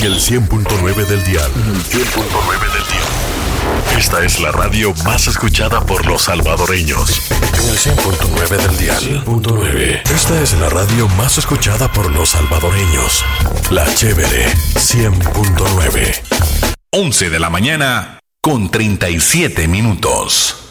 En el 100.9 del dial. Esta es la radio más escuchada por los salvadoreños. En el 100.9 del dial. 100.9. Esta es la radio más escuchada por los salvadoreños. La Chévere 100.9. 11 de la mañana con 37 minutos.